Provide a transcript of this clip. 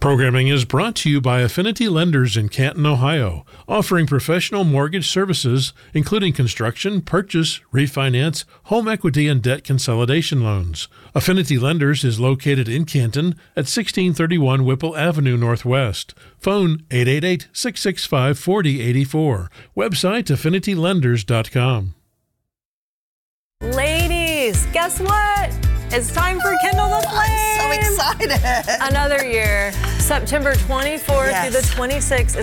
Programming is brought to you by Affinity Lenders in Canton, Ohio, offering professional mortgage services, including construction, purchase, refinance, home equity, and debt consolidation loans. Affinity Lenders is located in Canton at 1631 Whipple Avenue Northwest. Phone 888-665-4084. Website affinitylenders.com. Ladies, guess what? It's time for Kindle the Flame. I'm so excited. Another year, September 24th through the 26th.